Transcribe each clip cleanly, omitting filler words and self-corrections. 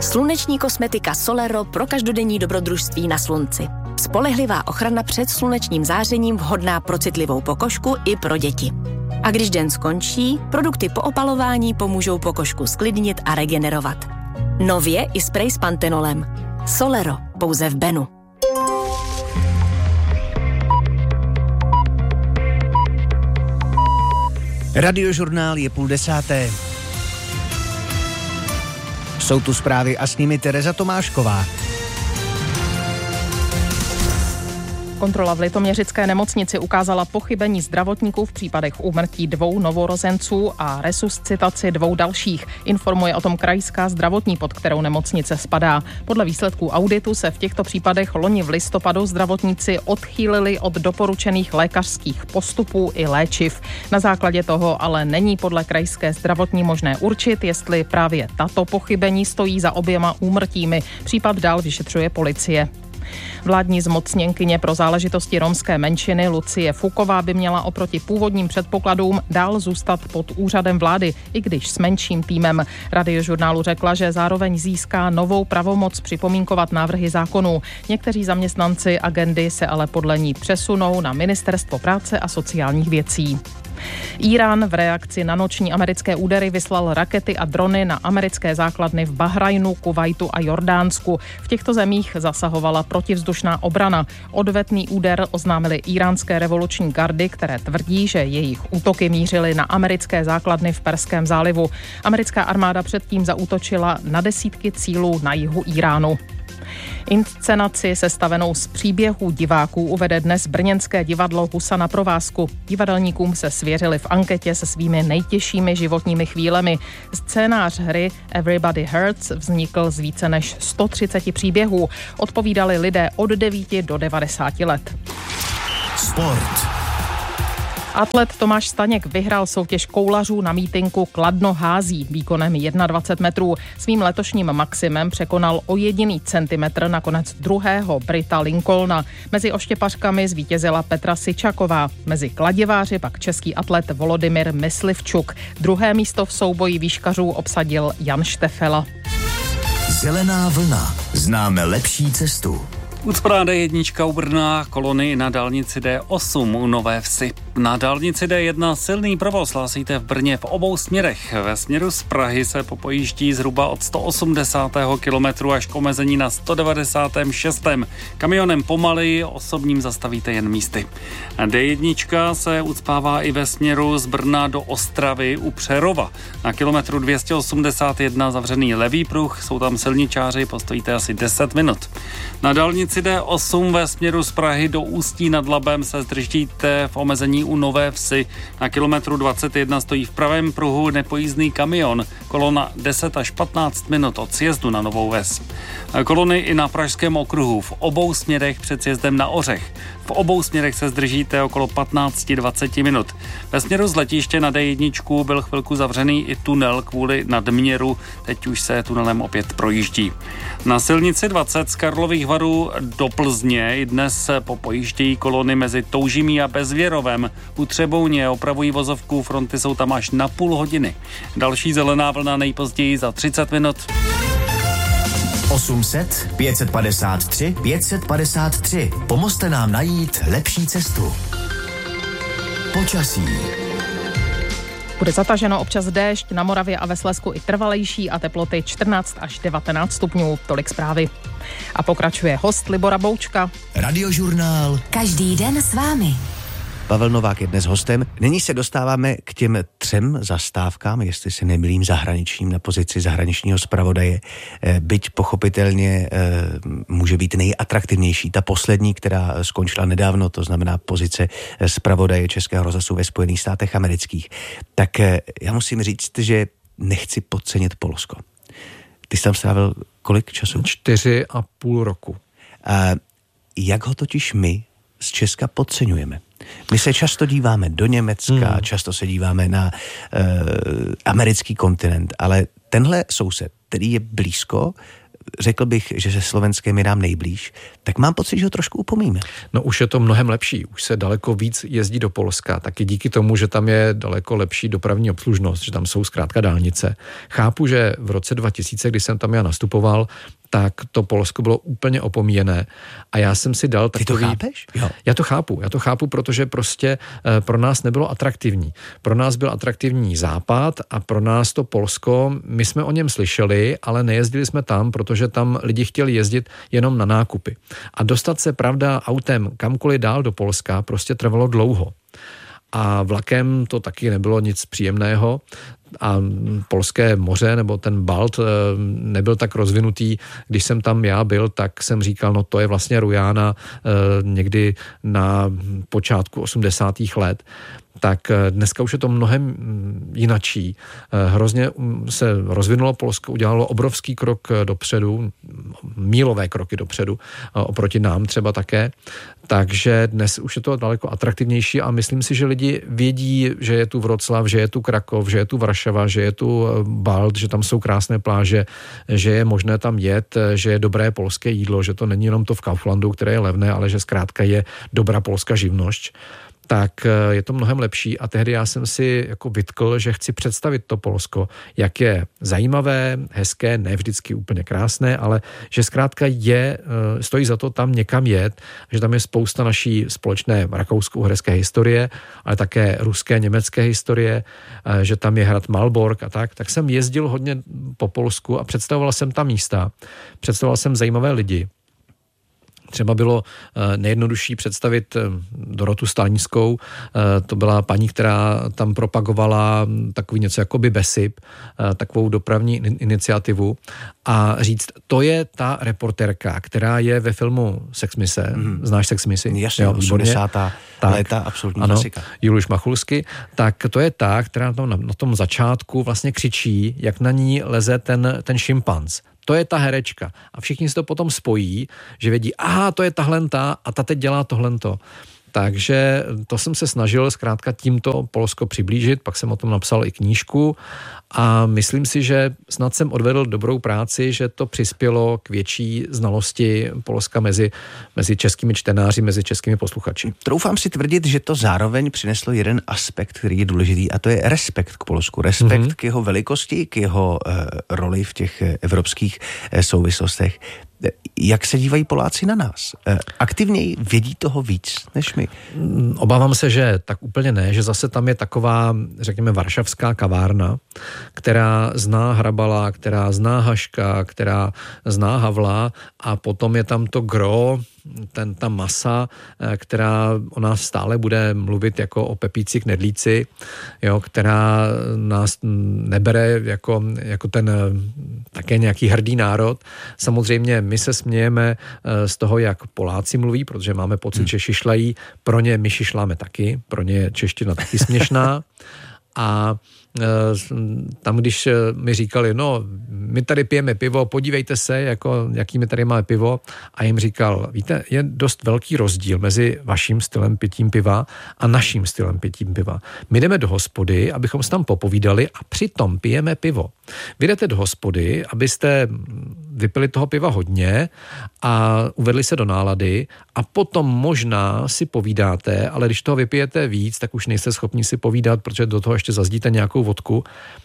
Sluneční kosmetika Solero pro každodenní dobrodružství na slunci. Spolehlivá ochrana před slunečním zářením vhodná pro citlivou pokožku i pro děti. A když den skončí, produkty po opalování pomůžou pokožku sklidnit a regenerovat. Nově i sprej s pantenolem. Solero, pouze v Benu. Radiožurnál je 9:30. Jsou tu zprávy a s nimi Tereza Tomášková. Kontrola v litoměřické nemocnici ukázala pochybení zdravotníků v případech úmrtí 2 novorozenců a resuscitaci 2 dalších. Informuje o tom krajská zdravotní, pod kterou nemocnice spadá. Podle výsledků auditu se v těchto případech loni v listopadu zdravotníci odchýlili od doporučených lékařských postupů i léčiv. Na základě toho ale není podle krajské zdravotní možné určit, jestli právě tato pochybení stojí za oběma úmrtími. Případ dál vyšetřuje policie. Vládní zmocněnkyně pro záležitosti romské menšiny Lucie Fuková by měla oproti původním předpokladům dál zůstat pod úřadem vlády, i když s menším týmem. Radiožurnálu řekla, že zároveň získá novou pravomoc připomínkovat návrhy zákonů. Někteří zaměstnanci agendy se ale podle ní přesunou na Ministerstvo práce a sociálních věcí. Irán v reakci na noční americké údery vyslal rakety a drony na americké základny v Bahrajnu, Kuvajtu a Jordánsku. V těchto zemích zasahovala protivzdušná obrana. Odvetný úder oznámily iránské revoluční gardy, které tvrdí, že jejich útoky mířily na americké základny v Perském zálivu. Americká armáda předtím zaútočila na desítky cílů na jihu Iránu. Inscenaci sestavenou z příběhů diváků uvede dnes brněnské divadlo Husa na provázku. Divadelníkům se svěřili v anketě se svými nejtěžšími životními chvílemi. Scénář hry Everybody Hurts vznikl z více než 130 příběhů. Odpovídali lidé od 9 do 90 let. Sport. Atlet Tomáš Staněk vyhrál soutěž koulařů na mítinku Kladno hází výkonem 21 metrů. Svým letošním maximem překonal o jediný centimetr nakonec druhého Brita Lincolna. Mezi oštěpařkami zvítězila Petra Syčaková. Mezi kladiváři pak český atlet Volodymyr Myslivčuk. Druhé místo v souboji výškařů obsadil Jan Štefela. Zelená vlna. Známe lepší cestu. Ucpaná D1 u Brna, kolony na dálnici D8 u Nové Vsi. Na dálnici D1 silný provoz hlásíte v Brně v obou směrech. Ve směru z Prahy se popojíždí zhruba od 180. kilometru až k omezení na 196. Kamionem pomaleji, osobním zastavíte jen místy. D1 se ucpává i ve směru z Brna do Ostravy u Přerova. Na kilometru 281 zavřený levý pruh, jsou tam silničáři, postojíte asi 10 minut. Na dálnici D8 ve směru z Prahy do Ústí nad Labem se zdržíte v omezení u Nové Vsi. Na kilometru 21 stojí v pravém pruhu nepojízdný kamion. Kolona 10 až 15 minut od sjezdu na Novou Ves. Kolony i na Pražském okruhu v obou směrech před sjezdem na Ořech. V obou směrech se zdržíte okolo 15-20 minut. Ve směru z letiště na D1 byl chvilku zavřený i tunel kvůli nadměru. Teď už se tunelem opět projíždí. Na silnici 20 z Karlových Varů do Plzně i dnes popojíždějí kolony mezi Toužimí a Bezvěrovem. U Třebouně opravují vozovku, fronty jsou tam až na půl hodiny. Další zelená vlna nejpozději za 30 minut. 800 553 553. Pomozte nám najít lepší cestu. Počasí. Bude zataženo, občas déšť, na Moravě a ve Slezsku i trvalejší a teploty 14 až 19 stupňů. Tolik zprávy. A pokračuje host Libora Boučka. Radiožurnál. Každý den s vámi. Pavel Novák je dnes hostem. Nyní se dostáváme k těm 3 zastávkám, jestli se nemýlím, zahraničním na pozici zahraničního zpravodaje. Byť pochopitelně může být nejatraktivnější ta poslední, která skončila nedávno, to znamená pozice zpravodaje Českého rozhlasu ve Spojených státech amerických. Tak já musím říct, že nechci podcenit Polsko. Ty jsi tam strávil kolik času? 4,5 roku. Jak ho totiž my z Česka podceňujeme? My se často díváme do Německa, často se díváme na americký kontinent, ale tenhle soused, který je blízko, řekl bych, že se Slovenskem je nám nejblíž, tak mám pocit, že ho trošku upomíme. No už je to mnohem lepší, už se daleko víc jezdí do Polska, taky díky tomu, že tam je daleko lepší dopravní obslužnost, že tam jsou zkrátka dálnice. Chápu, že v roce 2000, kdy jsem tam já nastupoval, tak to Polsko bylo úplně opomíjené. A já jsem si dal takový... Ty to chápeš? Jo. Já to chápu, protože prostě pro nás nebylo atraktivní. Pro nás byl atraktivní Západ a pro nás to Polsko, my jsme o něm slyšeli, ale nejezdili jsme tam, protože tam lidi chtěli jezdit jenom na nákupy. A dostat se, pravda, autem kamkoliv dál do Polska prostě trvalo dlouho. A vlakem to taky nebylo nic příjemného a polské moře nebo ten Balt nebyl tak rozvinutý. Když jsem tam já byl, tak jsem říkal, no to je vlastně Rujana někdy na počátku 80. let. Tak dneska už je to mnohem jinačí. Hrozně se rozvinulo Polsko, udělalo obrovský krok dopředu, mílové kroky dopředu, oproti nám třeba také. Takže dnes už je to daleko atraktivnější a myslím si, že lidi vědí, že je tu Vroclav, že je tu Krakov, že je tu Varšava, že je tu Balt, že tam jsou krásné pláže, že je možné tam jet, že je dobré polské jídlo, že to není jenom to v Kauflandu, které je levné, ale že zkrátka je dobrá polská živnošť. Tak je to mnohem lepší a tehdy já jsem si jako vytkl, že chci představit to Polsko, jak je zajímavé, hezké, ne vždycky úplně krásné, ale že zkrátka stojí za to tam někam jet, že tam je spousta naší společné rakousko-uherské historie, ale také ruské, německé historie, že tam je hrad Malbork a tak jsem jezdil hodně po Polsku a představoval jsem tam místa, představoval jsem zajímavé lidi. Třeba bylo nejjednodušší představit Dorotu Stálnickou, to byla paní, která tam propagovala takový něco jako by BESIP, takovou dopravní iniciativu a říct, to je ta reportérka, která je ve filmu Sex Mise. Znáš Sex Misi? Jasně, 80. léta, absolutní klasika. Julius Machulsky. Tak to je ta, která na tom začátku vlastně křičí, jak na ní leze ten šimpanz. To je ta herečka. A všichni si to potom spojí, že vědí, aha, to je tahlenta a ta teď dělá tohlento. Takže to jsem se snažil zkrátka tímto Polsko přiblížit, pak jsem o tom napsal i knížku a myslím si, že snad jsem odvedl dobrou práci, že to přispělo k větší znalosti Polska mezi českými čtenáři, mezi českými posluchači. Troufám si tvrdit, že to zároveň přineslo jeden aspekt, který je důležitý, a to je respekt k Polsku. Respekt k jeho velikosti, k jeho roli v těch evropských souvislostech. Jak se dívají Poláci na nás? Aktivněji vědí toho víc než my? Obávám se, že tak úplně ne, že zase tam je taková, řekněme, varšavská kavárna, která zná Hrabala, která zná Haška, která zná Havla a potom je tam to gro, ta masa, která o nás stále bude mluvit jako o Pepíci knedlíci, jo, která nás nebere jako ten také nějaký hrdý národ. Samozřejmě my se smějeme z toho, jak Poláci mluví, protože máme pocit, že šišlají. Pro ně my šišláme taky, pro ně je čeština taky směšná. A tam, když mi říkali, no, my tady pijeme pivo, podívejte se, jaký my tady máme pivo. A jim říkal, víte, je dost velký rozdíl mezi vaším stylem pitím piva a naším stylem pitím piva. My jdeme do hospody, abychom se tam popovídali a přitom pijeme pivo. Vy jdete do hospody, abyste vypili toho piva hodně a uvedli se do nálady a potom možná si povídáte, ale když toho vypijete víc, tak už nejste schopni si povídat, protože do toho ještě zazdíte nějakou vodku.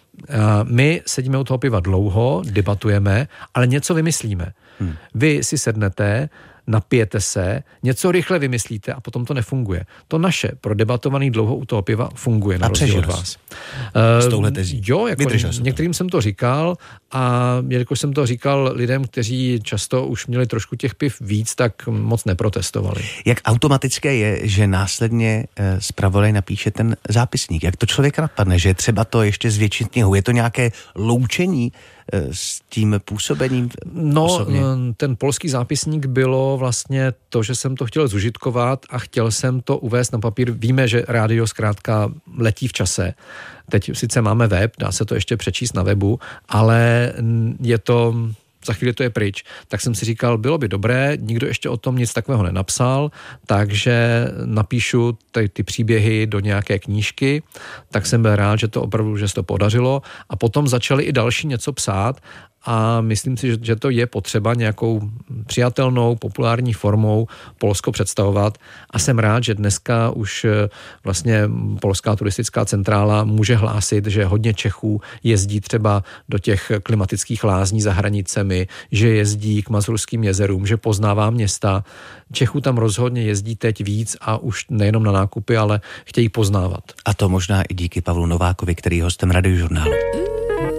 My sedíme u toho piva dlouho, debatujeme, ale něco vymyslíme. Vy si sednete, napijete se, něco rychle vymyslíte a potom to nefunguje. To naše prodebatovaný dlouho u toho piva funguje na rozdíl od vás. S touhle tezí. Jo, některým jsem to říkal a jelikož jsem to říkal lidem, kteří často už měli trošku těch piv víc, tak moc neprotestovali. Jak automatické je, že následně zpravodaj napíše ten zápisník? Jak to člověka napadne, že třeba to ještě zvětšit knihu? Je to nějaké loučení s tím působením osobně? Ten polský zápisník bylo vlastně to, že jsem to chtěl zužitkovat a chtěl jsem to uvést na papír. Víme, že rádio zkrátka letí v čase. Teď sice máme web, dá se to ještě přečíst na webu, ale za chvíli to je pryč. Tak jsem si říkal, bylo by dobré, nikdo ještě o tom nic takového nenapsal, takže napíšu ty příběhy do nějaké knížky, tak jsem byl rád, že to opravdu, že se to podařilo a potom začali i další něco psát a myslím si, že to je potřeba nějakou přijatelnou, populární formou Polsko představovat a jsem rád, že dneska už vlastně Polská turistická centrála může hlásit, že hodně Čechů jezdí třeba do těch klimatických lázní za hranicemi, že jezdí k Mazurským jezerům, že poznává města. Čechů tam rozhodně jezdí teď víc a už nejenom na nákupy, ale chtějí poznávat. A to možná i díky Pavlu Novákovi, který je hostem Radiožurnálu.